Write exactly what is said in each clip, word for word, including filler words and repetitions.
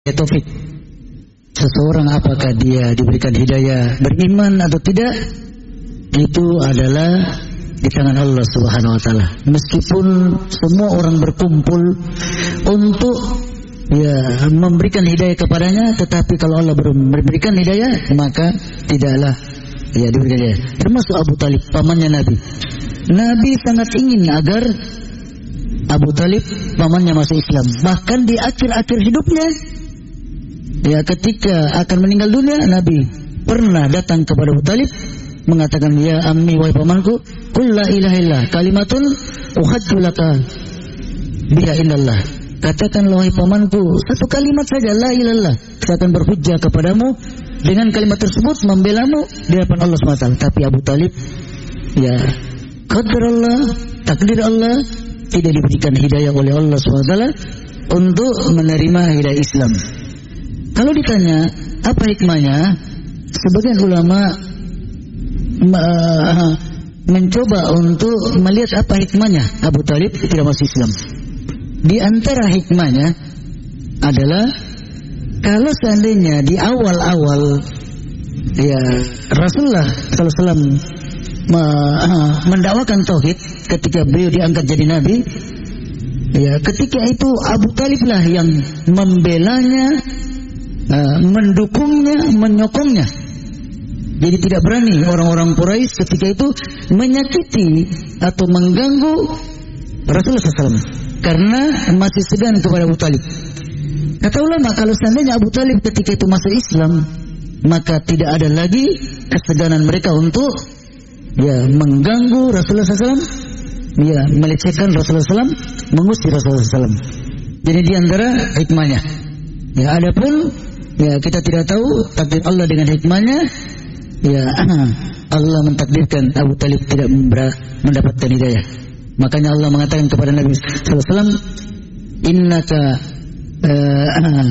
taufik. Seseorang apakah dia diberikan hidayah beriman atau tidak, itu adalah di tangan Allah Subhanahu wa taala. Meskipun semua orang berkumpul untuk ya memberikan hidayah kepadanya, tetapi kalau Allah belum memberikan hidayah, maka tidaklah ya diberikan hidayah. Termasuk Abu Talib, pamannya Nabi. Nabi sangat ingin agar Abu Talib pamannya masuk Islam. Bahkan di akhir-akhir hidupnya, ya ketika akan meninggal dunia, Nabi pernah datang kepada Abu Talib mengatakan, ya ammi wahai pamanku, qul la ilaha illallah kalimatun uhajju laka biha indallah. Katakan wahai pamanku satu kalimat saja, la ilaha illallah, saya akan berhujjah kepadamu dengan kalimat tersebut, membelamu di hadapan Allah subhanahu wa taala. Tapi Abu Talib, ya qadar Allah, takdir Allah, tidak diberikan hidayah oleh Allah subhanahu wa taala untuk menerima hidayah Islam. Kalau ditanya apa hikmahnya, sebagian ulama uh, mencoba untuk melihat apa hikmahnya Abu Talib tidak masuk Islam. Di antara hikmahnya adalah kalau seandainya di awal-awal ya Rasulullah sallallahu alaihi wasallam mendakwakan tauhid, ketika beliau diangkat jadi nabi, ya ketika itu Abu Talib lah yang membelanya, uh, mendukungnya, menyokongnya. Jadi tidak berani orang-orang Quraisy ketika itu menyakiti atau mengganggu Rasulullah sallallahu alaihi wasallam karena masih segan kepada Abu Talib. Kata ulama, kalau seandainya Abu Talib ketika itu masuk Islam, maka tidak ada lagi keseganan mereka untuk ya mengganggu Rasulullah sallallahu alaihi wasallam, ya melecehkan Rasulullah sallallahu alaihi wasallam, mengusir Rasulullah sallallahu alaihi wasallam. Jadi di antara hikmahnya. Ya adapun ya kita tidak tahu takdir Allah dengan hikmahnya. Ya Allah mentakdirkan Abu Talib tidak mendapatkan hidayah. Makanya Allah mengatakan kepada Nabi sallallahu alaihi wasallam, innaka uh,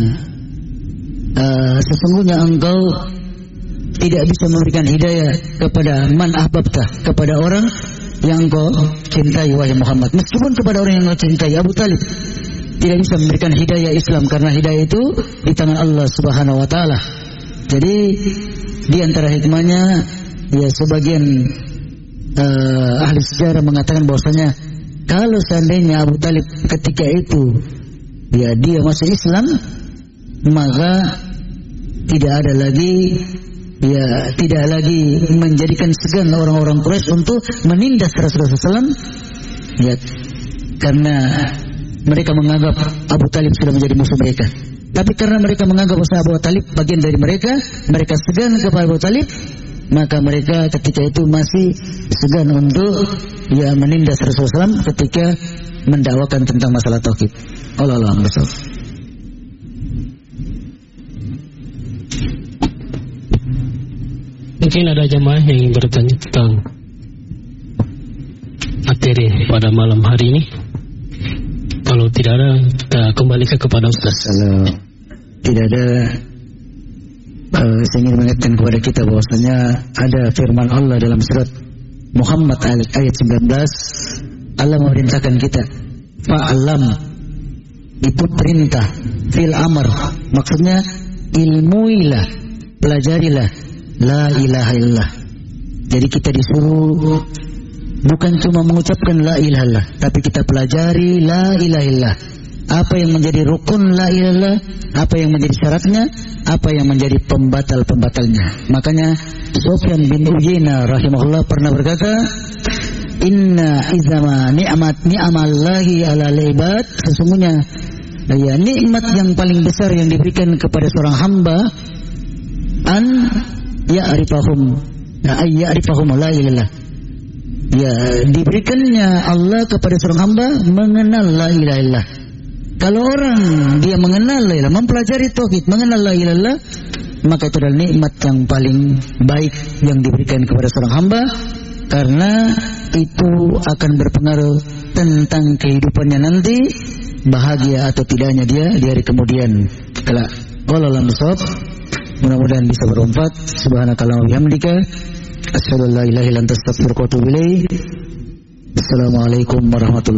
uh, sesungguhnya engkau tidak bisa memberikan hidayah kepada man ahbabta, kepada orang yang engkau cintai wahai Muhammad. Meskipun kepada orang yang engkau cintai, Abu Talib tidak bisa memberikan hidayah Islam, karena hidayah itu di tangan Allah Subhanahu wa taala. Jadi di antara hikmahnya, ya sebagian uh, ahli sejarah mengatakan bahwasanya kalau seandainya Abu Talib ketika itu ya dia masuk Islam, maka tidak ada lagi ya tidak lagi menjadikan segan orang-orang Quraisy untuk menindas Rasulullah sallallahu alaihi wasallam, ya karena mereka menganggap Abu Talib sudah menjadi musuh mereka. Tapi karena mereka menganggap bahwa Abu Talib bagian dari mereka, mereka segan kepada Abu Talib, maka mereka ketika itu masih segan untuk ya menindas Rasulullah sallallahu alaihi wasallam ketika mendakwakan tentang masalah tauhid. Allah Allah besar. Mungkin ada jemaah yang ingin bertanya tentang materi pada malam hari ini. Kalau tidak ada, kita kembali ke kepada Ustaz. Kalau tidak ada, uh, saya ingin mengingatkan kepada kita bahwasanya ada firman Allah dalam surat Muhammad ayat sembilan belas. Allah memerintahkan kita, fa'alam, itu perintah, fil amr, maksudnya ilmuilah, pelajarilah la ilaha illallah. Jadi kita disuruh bukan cuma mengucapkan la ilaha illallah, tapi kita pelajari la ilaha illallah. Apa yang menjadi rukun la ilaha illallah, apa yang menjadi syaratnya, apa yang menjadi pembatal-pembatalnya. Makanya Sufyan bin Uyainah rahimahullah pernah berkata, inna izama ni'mat ni'amallahi ala al-ibad, sesungguhnya ya nikmat yang paling besar yang diberikan kepada seorang hamba, an ya'rifahum, ya ya'rifahum la ilaha illallah, ya diberikannya Allah kepada seorang hamba mengenal la ilaha illallah. Kalau orang dia mengenal la ilaha, mempelajari tauhid, mengenal la ilaha illallah, maka itu adalah nikmat yang paling baik yang diberikan kepada seorang hamba, karena itu akan berpengaruh tentang kehidupannya nanti, bahagia atau tidaknya dia di hari kemudian kelak. Wallahu a'lam bishawab. Mudah-mudahan bisa bermanfaat. Subhanakallahumma wa bihamdika, asyhadu an la ilaha illa anta, astaghfiruka wa atubu ilaik. Assalamualaikum warahmatullahi wabarakatuh.